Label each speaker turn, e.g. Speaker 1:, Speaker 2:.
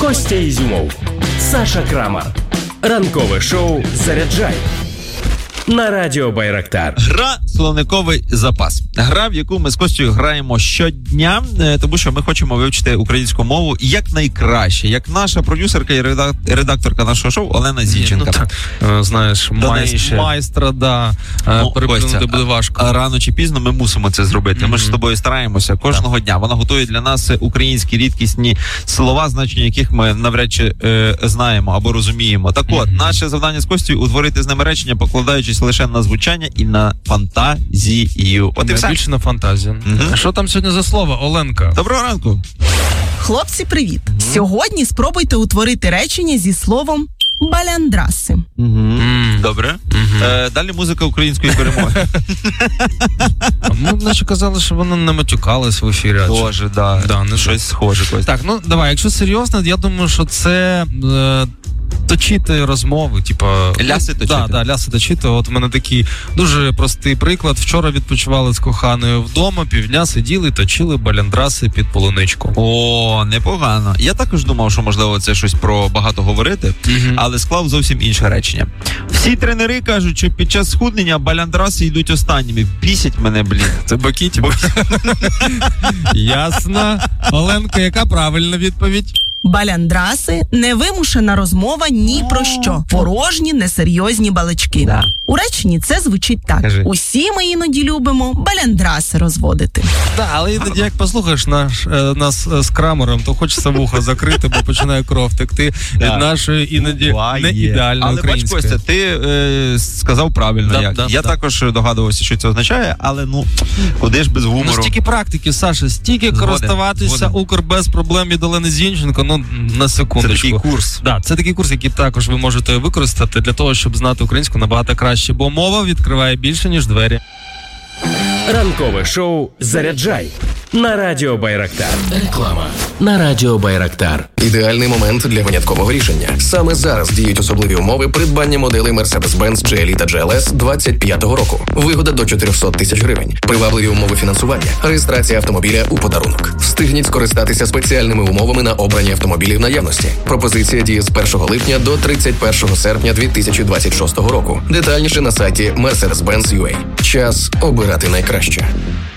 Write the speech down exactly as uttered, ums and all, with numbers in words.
Speaker 1: Костя Ізюмов, Саша Крамар. Ранкове шоу «Заряджай» на Радіо Байрактар.
Speaker 2: Гра «Словниковий запас». Гра, в яку ми з Костю граємо щодня, тому що ми хочемо вивчити українську мову як-найкраще. Як наша продюсерка і редакторка нашого шоу Олена Зінченка.
Speaker 3: Ну, так, знаєш, майстра, майстра, да, ну, переплюнути буде важко.
Speaker 2: Рано чи пізно ми мусимо це зробити. Mm-hmm. Ми ж з тобою стараємося кожного так. дня. Вона готує для нас українські рідкісні слова, значення яких ми навряд чи е, знаємо або розуміємо. Так от, mm-hmm. наше завдання з Костю утворити з ними речення, покладаючись лише на звучання і на фантазію. От і все.
Speaker 3: Більше на фантазію. Mm-hmm. Що там сьогодні за слово, Оленка?
Speaker 2: Доброго ранку.
Speaker 4: Хлопці, привіт. Mm-hmm. Сьогодні спробуйте утворити речення зі словом баляндраси.
Speaker 2: Угу. Mm. Добре. Угу. Е, далі музика української перемоги.
Speaker 3: Ми наче казали, що вони не матюкались в ефірі.
Speaker 2: Боже, да.
Speaker 3: да не
Speaker 2: щось схоже.
Speaker 3: Так, ну давай, якщо серйозно, я думаю, що це... Е, точити розмови, типа...
Speaker 2: Ляси точити?
Speaker 3: Так, да, да, ляси точити. От у мене такий дуже простий приклад. Вчора відпочивали з коханою вдома, півдня сиділи, точили баляндраси під полуничку.
Speaker 2: О, непогано. Я також думав, що, можливо, це щось про багато говорити, mm-hmm. але склав зовсім інше речення. Всі тренери кажуть, що під час схуднення баляндраси йдуть останніми. Бісять мене, блін.
Speaker 3: Це бакіті. Ясно. Оленко, яка правильна відповідь?
Speaker 4: Баляндраси – невимушена розмова ні про що. Порожні, несерйозні балачки.
Speaker 2: Да.
Speaker 4: У реченні це звучить так.
Speaker 2: Кажи.
Speaker 4: Усі ми іноді любимо баляндраси розводити.
Speaker 3: Так, да, але іноді, як послухаєш наш, нас з Крамером, то хочеться вуха закрити, бо починає кров текти
Speaker 2: да.
Speaker 3: від нашої іноді
Speaker 2: Буває.
Speaker 3: не ідеальної української.
Speaker 2: Але бач, Костя, ти е, сказав правильно.
Speaker 3: Да,
Speaker 2: як.
Speaker 3: да,
Speaker 2: Я
Speaker 3: да.
Speaker 2: також догадувався, що це означає, але ну, куди ж без гумору.
Speaker 3: Ну, стільки практики, Саша, стільки Згоден. користуватися Згоден. Укр без проблем від Олени Зінченко, ну, на секундочку.
Speaker 2: Це такий курс.
Speaker 3: Да, це такий курс, який також ви можете використати для того, щоб знати українську набагато краще, бо мова відкриває більше, ніж двері.
Speaker 1: Ранкове шоу «Заряджай» на Радіо Байрактар. Реклама на Радіо Байрактар.
Speaker 5: Ідеальний момент для виняткового рішення. Саме зараз діють особливі умови придбання моделей Mercedes-Benz джі ел і та джі ел ес двадцять п'ятого року. Вигода до чотириста тисяч гривень. Привабливі умови фінансування. Реєстрація автомобіля у подарунок. Встигніть скористатися спеціальними умовами на обрані автомобілі в наявності. Пропозиція діє з першого липня до тридцять першого серпня дві тисячі двадцять шостого року. Детальніше на сайті Mercedes-Benz крапка ю а. Час обирати найкраще.